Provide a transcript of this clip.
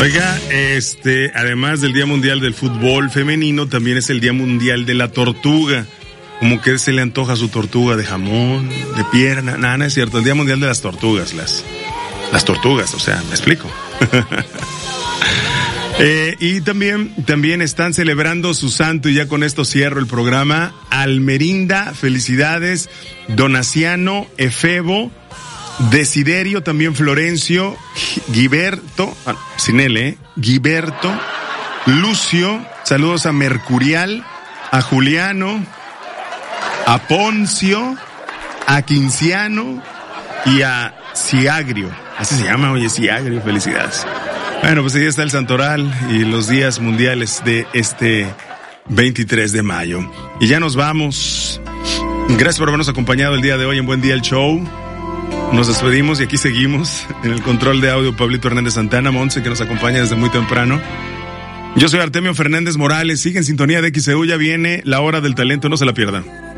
Oiga, además del Día Mundial del Fútbol Femenino, también es el Día Mundial de la Tortuga. Como que se le antoja su tortuga de jamón, de pierna. Nada, no es cierto. El Día Mundial de las Tortugas. Las tortugas, o sea, ¿me explico? Y también están celebrando su santo, y ya con esto cierro el programa. Almerinda, felicidades. Donaciano, Efebo, Desiderio, también Florencio, Guiberto, sin L, Guiberto, Lucio, saludos a Mercurial, a Juliano, a Poncio, a Quinciano y a Ciagrio. Así se llama, oye, Ciagrio, felicidades. Bueno, pues ahí está el santoral y los días mundiales de este 23 de mayo. Y ya nos vamos. Gracias por habernos acompañado el día de hoy en Buen Día el Show. Nos despedimos y aquí seguimos en el control de audio Pablito Hernández Santana, Monse, que nos acompaña desde muy temprano. Yo soy Artemio Fernández Morales, sigue en sintonía de XEU, ya viene la hora del talento, no se la pierdan.